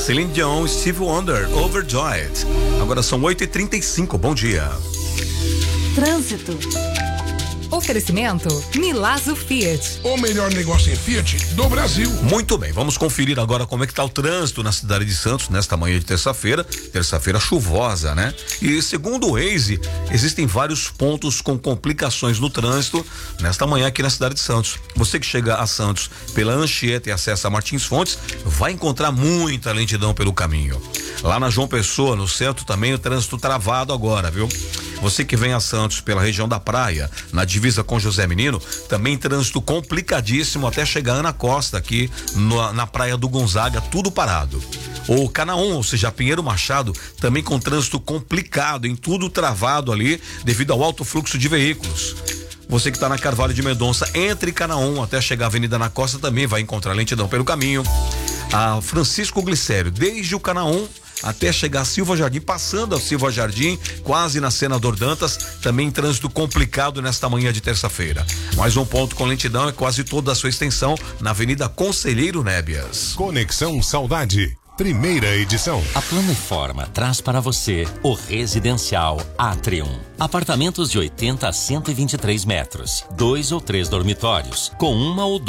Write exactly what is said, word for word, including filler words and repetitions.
Celine Dion, Steve Wonder, Overjoyed. Agora são oito e trinta e cinco, bom dia. Trânsito. Oferecimento Milazzo Fiat. O melhor negócio em Fiat do Brasil. Muito bem, vamos conferir agora como é que tá o trânsito na cidade de Santos nesta manhã de terça-feira, terça-feira chuvosa, né? E segundo o Waze, existem vários pontos com complicações no trânsito nesta manhã aqui na cidade de Santos. Você que chega a Santos pela Anchieta e acessa Martins Fontes, vai encontrar muita lentidão pelo caminho. Lá na João Pessoa, no centro também o trânsito travado agora, viu? Você que vem a Santos pela região da praia, na divisa com José Menino, também trânsito complicadíssimo até chegar Ana Costa aqui no, na praia do Gonzaga, tudo parado. O Canaon, ou seja, Pinheiro Machado, também com trânsito complicado, em tudo travado ali, devido ao alto fluxo de veículos. Você que está na Carvalho de Mendonça, entre Canaon até chegar à Avenida Ana Costa, também vai encontrar lentidão pelo caminho. A Francisco Glicério, desde o Canaon até chegar a Silva Jardim, passando a Silva Jardim, quase na Senador Dantas, também trânsito complicado nesta manhã de terça-feira. Mais um ponto com lentidão é quase toda a sua extensão na Avenida Conselheiro Nébias. Conexão Saudade, primeira edição. A Planeforma traz para você o Residencial Atrium. Apartamentos de oitenta a cento e vinte e três metros, dois ou três dormitórios, com uma ou duas